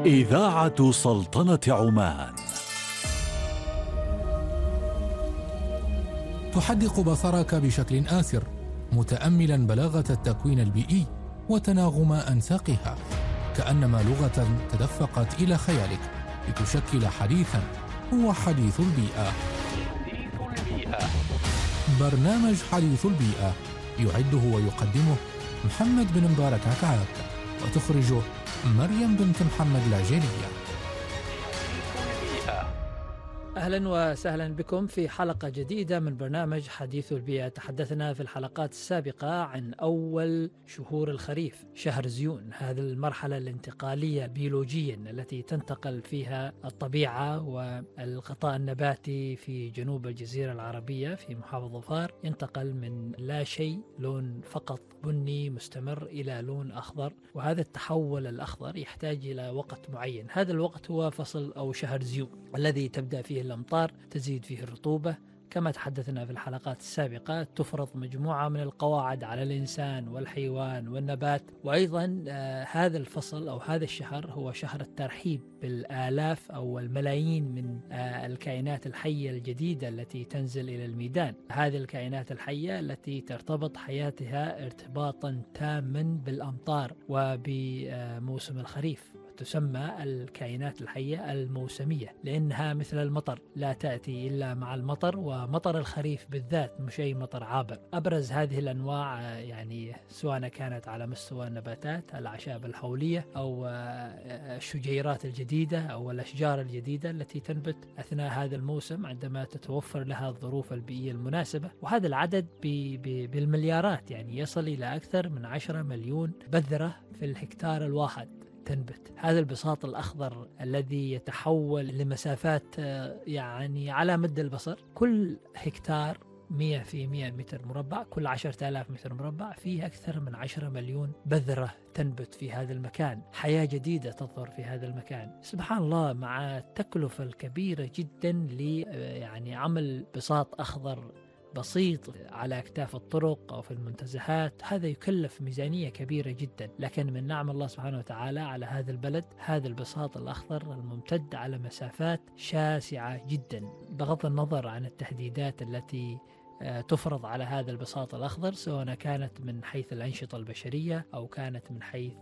إذاعة سلطنة عمان تحدق بصرك بشكل آسر، متأملا بلاغة التكوين البيئي وتناغم أنساقها، كأنما لغة تدفقت إلى خيالك لتشكل حديثا هو حديث البيئة. برنامج حديث البيئة يعده ويقدمه محمد بن مبارك عكعاك، وتخرجه مريم بنت محمد العجيلية. أهلا وسهلا بكم في حلقة جديدة من برنامج حديث البيئة. تحدثنا في الحلقات السابقة عن أول شهور الخريف، شهر زيون، هذه المرحلة الانتقالية بيولوجيا التي تنتقل فيها الطبيعة والغطاء النباتي في جنوب الجزيرة العربية في محافظة ظفار، ينتقل من لا شيء، لون فقط بني مستمر، إلى لون أخضر، وهذا التحول الأخضر يحتاج إلى وقت معين. هذا الوقت هو فصل أو شهر زيون الذي تبدأ فيه الأمطار، تزيد فيه الرطوبة. كما تحدثنا في الحلقات السابقة، تفرض مجموعة من القواعد على الإنسان والحيوان والنبات. وأيضا هذا الفصل أو هذا الشهر هو شهر الترحيب بالآلاف أو الملايين من الكائنات الحية الجديدة التي تنزل إلى الميدان. هذه الكائنات الحية التي ترتبط حياتها ارتباطا تاما بالأمطار وبموسم الخريف، تسمى الكائنات الحية الموسمية، لأنها مثل المطر لا تأتي إلا مع المطر، ومطر الخريف بالذات مش أي مطر عابر. أبرز هذه الأنواع يعني سواء كانت على مستوى النباتات، الأعشاب الحولية، أو الشجيرات الجديدة أو الأشجار الجديدة التي تنبت أثناء هذا الموسم عندما تتوفر لها الظروف البيئية المناسبة. وهذا العدد بالمليارات، يعني يصل إلى أكثر من 10 مليون بذرة في الهكتار الواحد تنبت. هذا البساط الأخضر الذي يتحول لمسافات يعني على مد البصر، كل هكتار 100 في 100 متر مربع، كل 10,000 متر مربع فيه أكثر من 10 مليون بذرة تنبت في هذا المكان. حياة جديدة تظهر في هذا المكان. سبحان الله، مع التكلفة الكبيرة جدا يعني عمل بساط أخضر بسيط على أكتاف الطرق أو في المنتزهات، هذا يكلف ميزانية كبيرة جدا. لكن من نعم الله سبحانه وتعالى على هذا البلد هذا البساط الأخضر الممتد على مسافات شاسعة جدا، بغض النظر عن التهديدات التي تفرض على هذا البساط الأخضر، سواء كانت من حيث الأنشطة البشرية أو كانت من حيث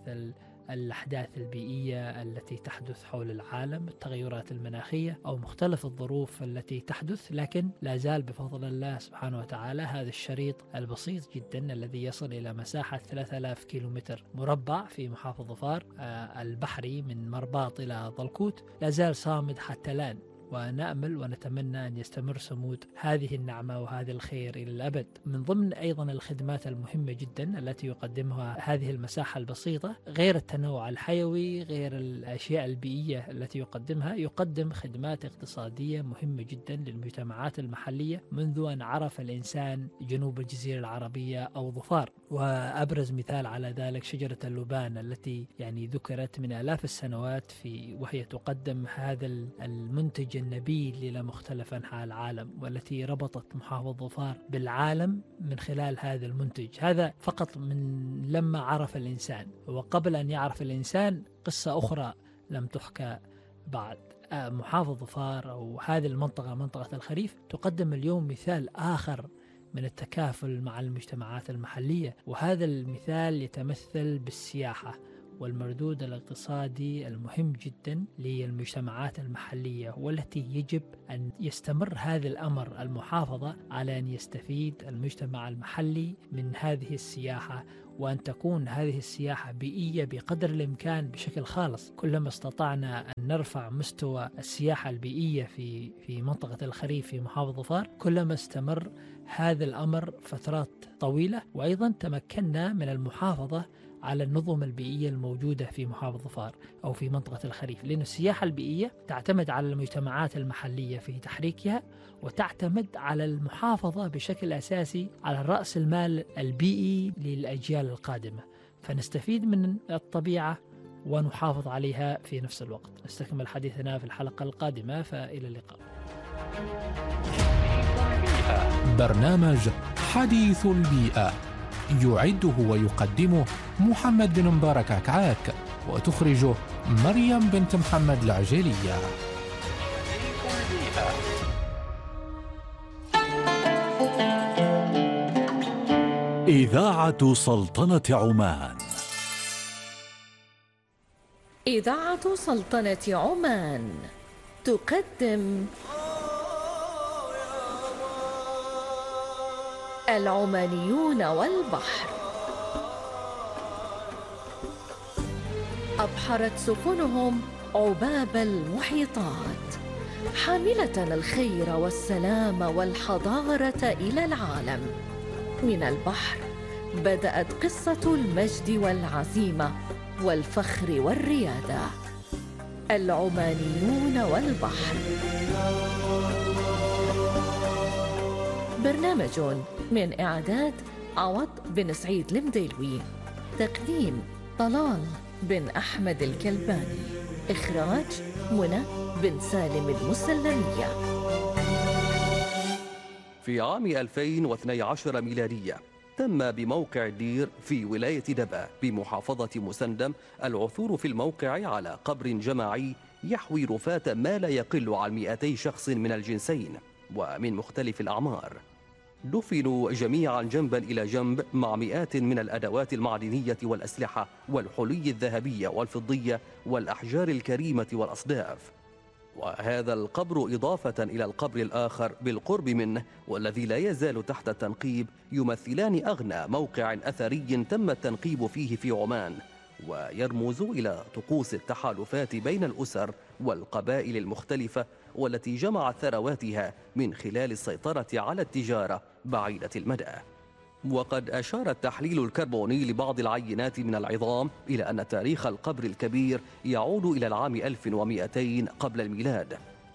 الأحداث البيئية التي تحدث حول العالم، التغيرات المناخية أو مختلف الظروف التي تحدث. لكن لا زال بفضل الله سبحانه وتعالى هذا الشريط البسيط جدا الذي يصل إلى مساحة 3000 كيلومتر مربع في محافظة ظفار البحري من مرباط إلى ضلكوت لا زال صامد حتى الآن، ونأمل ونتمنى أن يستمر صمود هذه النعمة وهذا الخير إلى الأبد. من ضمن أيضا الخدمات المهمة جدا التي يقدمها هذه المساحة البسيطة، غير التنوع الحيوي، غير الأشياء البيئية التي يقدمها، يقدم خدمات اقتصادية مهمة جدا للمجتمعات المحلية منذ أن عرف الإنسان جنوب الجزيرة العربية أو ظفار. وأبرز مثال على ذلك شجرة اللبان التي يعني ذكرت من آلاف السنوات وهي تقدم هذا المنتج النبيل إلى مختلف أنحاء العالم، والتي ربطت محافظة ظفار بالعالم من خلال هذا المنتج. هذا فقط من لما عرف الإنسان، وقبل أن يعرف الإنسان قصة أخرى لم تحكى بعد. محافظة ظفار أو هذه المنطقة، منطقة الخريف، تقدم اليوم مثال آخر من التكافل مع المجتمعات المحلية، وهذا المثال يتمثل بالسياحة والمردود الاقتصادي المهم جدا للمجتمعات المحلية، والتي يجب أن يستمر هذا الأمر. المحافظة على أن يستفيد المجتمع المحلي من هذه السياحة، وأن تكون هذه السياحة بيئية بقدر الإمكان بشكل خالص. كلما استطعنا أن نرفع مستوى السياحة البيئية في منطقة الخريف في محافظة ظفار، كلما استمر هذا الأمر فترات طويلة. وأيضا تمكنا من المحافظة على النظم البيئية الموجودة في محافظة ظفار أو في منطقة الخريف، لأن السياحة البيئية تعتمد على المجتمعات المحلية في تحريكها، وتعتمد على المحافظة بشكل أساسي على رأس المال البيئي للأجيال القادمة، فنستفيد من الطبيعة ونحافظ عليها في نفس الوقت. نستكمل حديثنا في الحلقة القادمة، فإلى اللقاء. برنامج حديث البيئة يعده ويقدمه محمد بن مبارك عكعاك، وتخرجه مريم بنت محمد العجيلية. إذاعة سلطنة عمان. إذاعة سلطنة عمان تقدم العمانيون والبحر. أبحرت سفنهم عباب المحيطات حاملة الخير والسلام والحضارة إلى العالم. من البحر بدأت قصة المجد والعزيمة والفخر والريادة. العمانيون والبحر، برنامج من إعداد عوض بن سعيد المديلوي، تقديم طلال بن أحمد الكلباني، إخراج منى بن سالم المسلمية. في عام 2012 ميلادية تم بموقع الدير في ولاية دبا بمحافظة مسندم العثور في الموقع على قبر جماعي يحوي رفات ما لا يقل عن 200 شخص من الجنسين ومن مختلف الأعمار. دفنوا جميعا جنبا إلى جنب مع مئات من الأدوات المعدنية والأسلحة والحلي الذهبية والفضية والأحجار الكريمة والأصداف. وهذا القبر إضافة إلى القبر الآخر بالقرب منه والذي لا يزال تحت التنقيب يمثلان أغنى موقع أثري تم التنقيب فيه في عمان، ويرمز إلى طقوس التحالفات بين الأسر والقبائل المختلفة والتي جمعت ثرواتها من خلال السيطرة على التجارة بعيدة المدى. وقد أشار التحليل الكربوني لبعض العينات من العظام إلى أن تاريخ القبر الكبير يعود إلى العام 1200 قبل الميلاد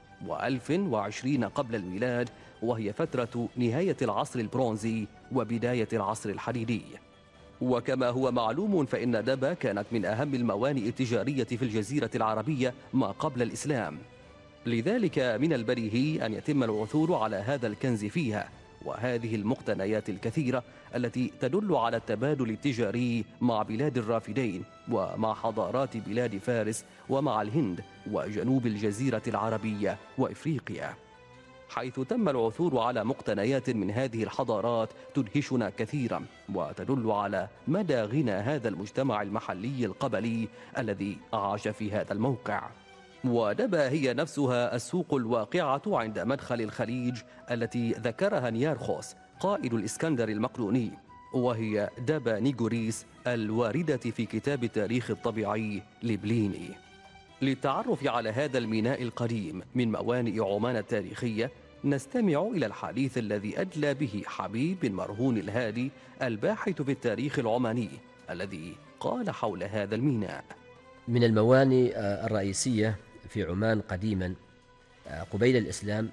و1020 قبل الميلاد، وهي فترة نهاية العصر البرونزي وبداية العصر الحديدي. وكما هو معلوم فإن دبا كانت من أهم الموانئ التجارية في الجزيرة العربية ما قبل الإسلام، لذلك من البديهي أن يتم العثور على هذا الكنز فيها وهذه المقتنيات الكثيرة التي تدل على التبادل التجاري مع بلاد الرافدين ومع حضارات بلاد فارس ومع الهند وجنوب الجزيرة العربية وإفريقيا، حيث تم العثور على مقتنيات من هذه الحضارات تدهشنا كثيرا وتدل على مدى غنى هذا المجتمع المحلي القبلي الذي عاش في هذا الموقع. ودبا هي نفسها السوق الواقعة عند مدخل الخليج التي ذكرها نيارخوس قائد الإسكندر المقدوني، وهي دبا نيغوريس الواردة في كتاب التاريخ الطبيعي لبليني. للتعرف على هذا الميناء القديم من موانئ عمان التاريخية نستمع إلى الحديث الذي أدلى به حبيب بن مرهون الهادي الباحث في التاريخ العماني الذي قال حول هذا الميناء: من الموانئ الرئيسية في عمان قديما قبيل الإسلام،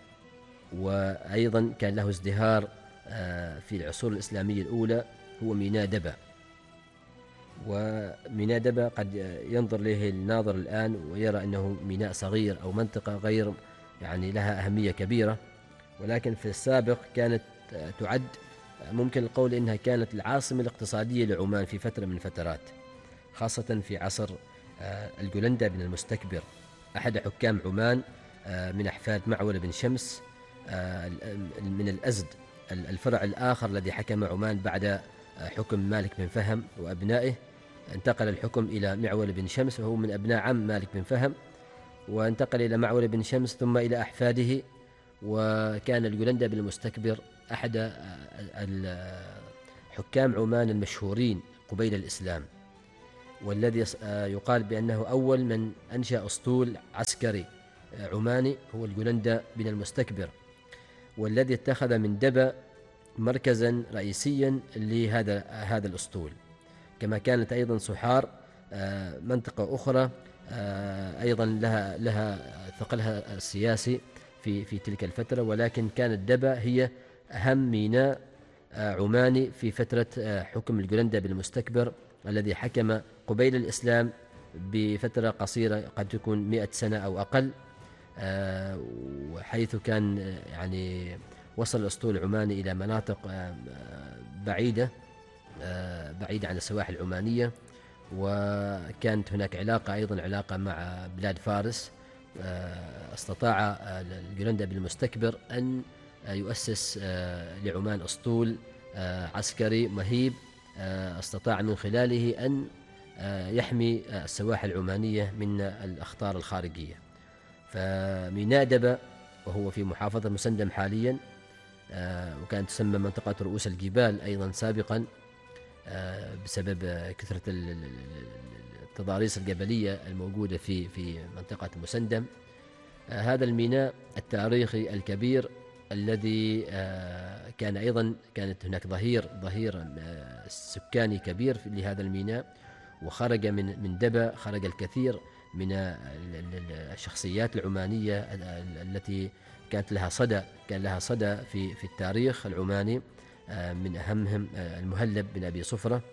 وأيضا كان له ازدهار في العصور الإسلامية الأولى، هو ميناء دبا. وميناء دبا قد ينظر له الناظر الآن ويرى أنه ميناء صغير أو منطقة غير لها أهمية كبيرة، ولكن في السابق كانت تعد ممكن القول أنها كانت العاصمة الاقتصادية لعمان في فترة من الفترات، خاصة في عصر الجولندا بن المستكبر أحد حكام عمان من أحفاد معول بن شمس من الأزد، الفرع الآخر الذي حكم عمان بعد حكم مالك بن فهم وأبنائه. انتقل الحكم إلى معول بن شمس وهو من أبناء عم مالك بن فهم، وانتقل إلى معول بن شمس ثم إلى أحفاده. وكان الجولندا بن المستكبر أحد حكام عمان المشهورين قبيل الإسلام، والذي يقال بأنه أول من أنشأ أسطول عسكري عماني هو الجولندا بن المستكبر، والذي اتخذ من دبا مركزا رئيسيا لهذا الأسطول. كما كانت أيضا سحار منطقة أخرى أيضا لها ثقلها السياسي في تلك الفترة، ولكن كانت دبا هي أهم ميناء عماني في فترة حكم الجولندا بن المستكبر الذي حكم قبيل الإسلام بفترة قصيرة قد تكون 100 سنة أو أقل، وحيث كان وصل الأسطول العماني إلى مناطق بعيدة عن السواحل العمانية، وكانت هناك علاقة مع بلاد فارس. استطاع الجولندا المستكبر أن يؤسس لعمان أسطول عسكري مهيب، استطاع من خلاله أن يحمي السواحل العمانية من الأخطار الخارجية. فميناء دبا وهو في محافظة مسندم حاليا، وكانت تسمى منطقة رؤوس الجبال أيضا سابقا بسبب كثرة التضاريس الجبلية الموجودة في منطقة مسندم. هذا الميناء التاريخي الكبير الذي كانت هناك ظهير سكاني كبير لهذا الميناء، وخرج من دبا خرج الكثير من الشخصيات العمانية التي كان لها صدى في التاريخ العماني، من أهمهم المهلب بن أبي صفرة،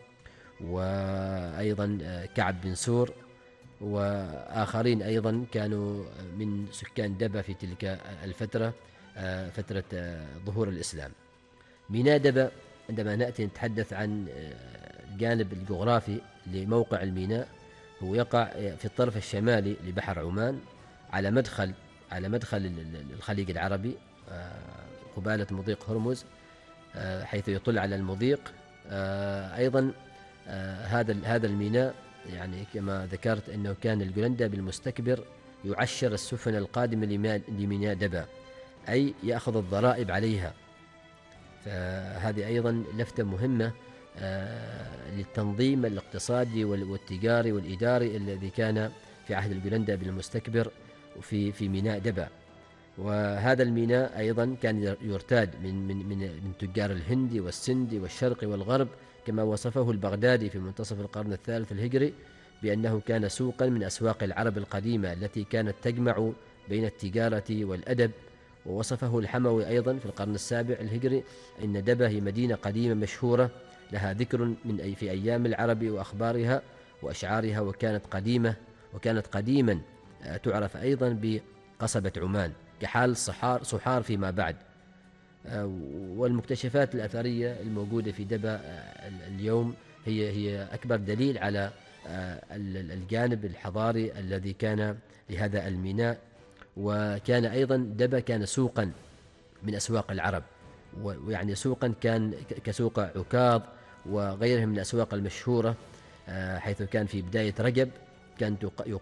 وأيضا كعب بن سور، وآخرين أيضا كانوا من سكان دبا في تلك الفترة، فترة ظهور الإسلام. ميناء دبا عندما نأتي نتحدث عن الجانب الجغرافي لموقع الميناء، هو يقع في الطرف الشمالي لبحر عمان على مدخل الخليج العربي، قبالة مضيق هرمز، حيث يطل على المضيق. أيضا هذا الميناء يعني كما ذكرت أنه كان الجولندا بالمستكبر يعشر السفن القادمة لميناء دبا، أي يأخذ الضرائب عليها. فهذه أيضا لفتة مهمة للتنظيم الاقتصادي والتجاري والإداري الذي كان في عهد الجولندا بالمستكبر في ميناء دبا. وهذا الميناء أيضا كان يرتاد من تجار الهند والسند والشرق والغرب، كما وصفه البغدادي في منتصف القرن الثالث الهجري بأنه كان سوقا من أسواق العرب القديمة التي كانت تجمع بين التجارة والأدب. ووصفه الحموي أيضا في القرن السابع الهجري إن دبا هي مدينة قديمة مشهورة لها ذكر في أيام العرب وأخبارها وأشعارها، وكانت قديما تعرف أيضا بقصبة عمان كحال صحار فيما بعد. والمكتشفات الأثرية الموجودة في دبا اليوم هي أكبر دليل على الجانب الحضاري الذي كان لهذا الميناء. وكان أيضا دبا كان سوقا من أسواق العرب، ويعني سوقا كان كسوق عكاظ وغيرها من الأسواق المشهورة، حيث كان في بداية رجب كانت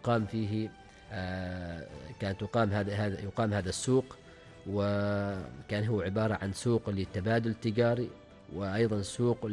يقام هذا السوق، وكان هو عبارة عن سوق للتبادل التجاري، وأيضا سوق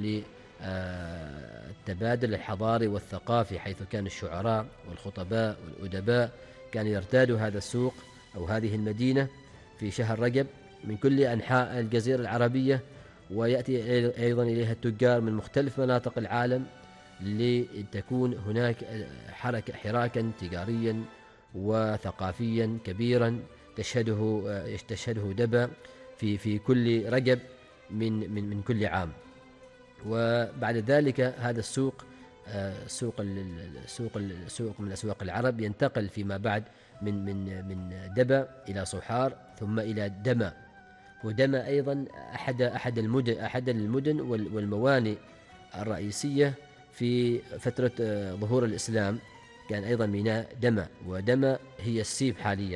للتبادل الحضاري والثقافي، حيث كان الشعراء والخطباء والأدباء كانوا يرتادوا هذا السوق أو هذه المدينة في شهر رجب من كل أنحاء الجزيرة العربية، ويأتي أيضا إليها التجار من مختلف مناطق العالم لتكون هناك حراكا تجاريا وثقافيا كبيرا تشهده دبا في كل رجب من كل عام. وبعد ذلك هذا السوق سوق من أسواق العرب ينتقل فيما بعد من دبا إلى صحار ثم إلى دما. ودما أيضا أحد المدن والموانئ الرئيسية في فترة ظهور الإسلام، كان أيضا ميناء دما، ودما هي السيب حاليا.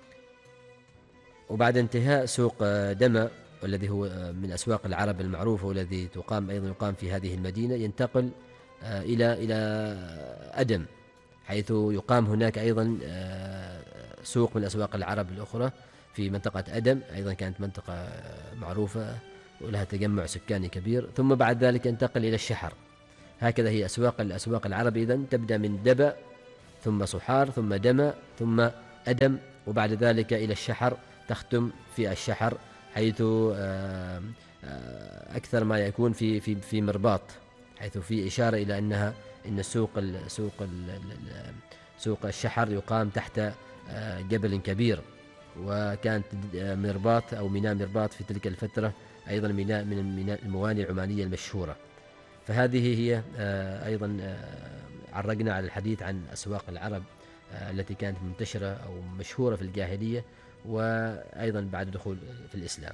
وبعد انتهاء سوق دما والذي هو من أسواق العرب المعروفة والذي يقام في هذه المدينة، ينتقل إلى أدم، حيث يقام هناك أيضا سوق من أسواق العرب الأخرى في منطقة أدم، أيضا كانت منطقة معروفة ولها تجمع سكاني كبير. ثم بعد ذلك ينتقل إلى الشحر. هكذا هي أسواق العرب إذن تبدأ من دبا ثم صحار ثم دما ثم أدم، وبعد ذلك إلى الشحر، تختم في الشحر، حيث أكثر ما يكون في مرباط، حيث في إشارة إلى إن سوق الشحر يقام تحت جبل كبير، وكانت مرباط أو ميناء مرباط في تلك الفترة أيضا ميناء من الموانئ العمانية المشهورة. فهذه هي أيضا عرجنا على الحديث عن أسواق العرب التي كانت منتشرة أو مشهورة في الجاهلية وأيضا بعد الدخول في الإسلام.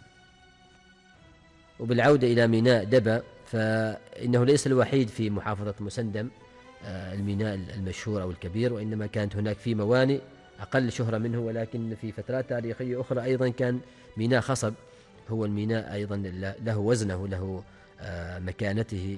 وبالعودة إلى ميناء دبا، فإنه ليس الوحيد في محافظة مسندم، الميناء المشهور أو الكبير، وإنما كانت هناك في موانئ أقل شهرة منه، ولكن في فترات تاريخية أخرى أيضا كان ميناء خصب هو الميناء أيضا له وزنه، له مكانته،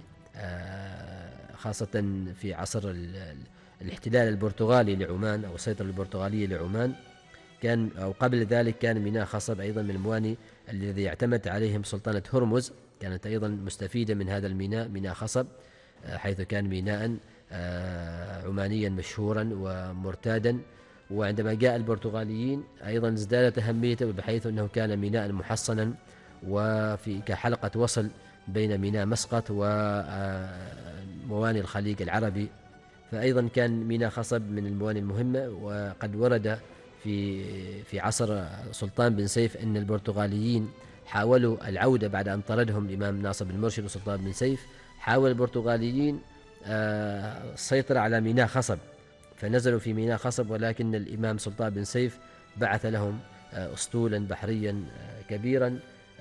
خاصة في عصر الاحتلال البرتغالي لعمان أو السيطرة البرتغالية لعمان. كان أو قبل ذلك كان ميناء خصب أيضا من الموانئ الذي اعتمد عليهم سلطنة هرمز، كانت أيضا مستفيدة من هذا الميناء، ميناء خصب، حيث كان ميناء عمانيا مشهورا ومرتادا. وعندما جاء البرتغاليين أيضا ازدادت أهميته، بحيث أنه كان ميناء محصنا وفي كحلقة وصل بين ميناء مسقط وموانئ الخليج العربي. فأيضا كان ميناء خصب من الموانئ المهمة. وقد ورد في عصر سلطان بن سيف أن البرتغاليين حاولوا العودة بعد أن طردهم الإمام ناصر بن مرشد وسلطان بن سيف، حاول البرتغاليين السيطرة على ميناء خصب، فنزلوا في ميناء خصب، ولكن الإمام سلطان بن سيف بعث لهم أسطولا بحريا كبيرا.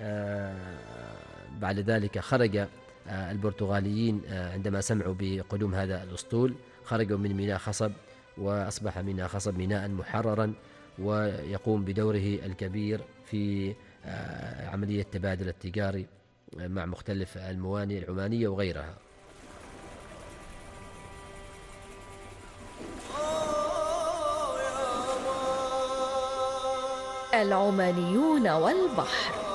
بعد ذلك خرج البرتغاليين عندما سمعوا بقدوم هذا الأسطول، خرجوا من ميناء خصب، وأصبح ميناء خصب ميناء محررا ويقوم بدوره الكبير في عملية التبادل التجاري مع مختلف الموانئ العمانية وغيرها. العمانيون والبحر.